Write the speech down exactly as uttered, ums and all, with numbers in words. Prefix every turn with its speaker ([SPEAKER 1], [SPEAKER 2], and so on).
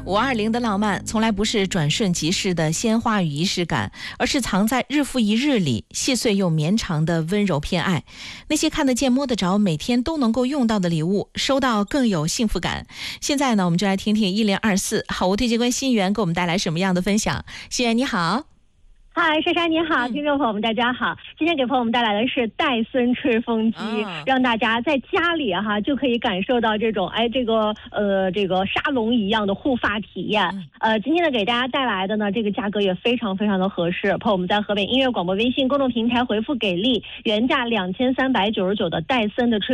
[SPEAKER 1] 五二零的浪漫从来不是转瞬即逝的鲜花与仪式感，而是藏在日复一日里细碎又绵长的温柔偏爱。那些看得见摸得着每天都能够用到的礼物，收到更有幸福感。现在呢，我们就来听听一零二四好物推荐官心源给我们带来什么样的分享。心源你好。
[SPEAKER 2] 嗨，珊珊你好，听众朋友们大家好。今天给朋友们带来的是戴森吹风机，
[SPEAKER 1] 啊、
[SPEAKER 2] 让大家在家里哈就可以感受到这种哎这个呃这个沙龙一样的护发体验。嗯、呃，今天呢给大家带来的呢这个价格也非常非常的合适。朋友们在河北音乐广播微信公众平台回复给力，原价两千三百九十九的戴森的吹